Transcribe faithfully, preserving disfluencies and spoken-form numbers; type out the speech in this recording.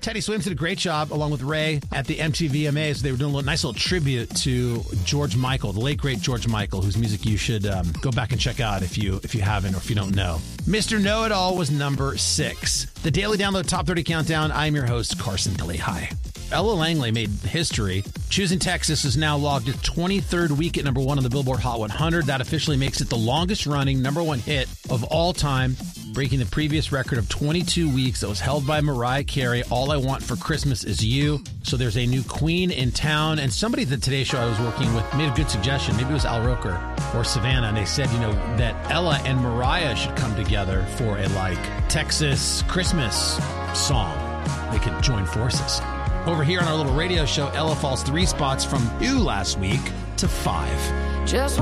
Teddy Swims did a great job, along with Ray, at the M T V V M As. They were doing a nice little tribute to George Michael, the late, great George Michael, whose music you should um, go back and check out if you if you haven't or if you don't know. Mister Know-It-All was number six. The Daily Download Top thirty Countdown. I'm your host, Carson Daly. Hi. Ella Langley made history. Choosing Texas is now logged its twenty-third week at number one on the Billboard Hot one hundred. That officially makes it the longest-running number one hit of all time, breaking the previous record of twenty-two weeks that was held by Mariah Carey, All I Want for Christmas Is You. So there's a new queen in town, and somebody at the Today Show I was working with made a good suggestion. Maybe it was Al Roker or Savannah, and they said, you know, that Ella and Mariah should come together for a, like, Texas Christmas song. They could join forces. Over here on our little radio show, Ella falls three spots from two last week to five. Just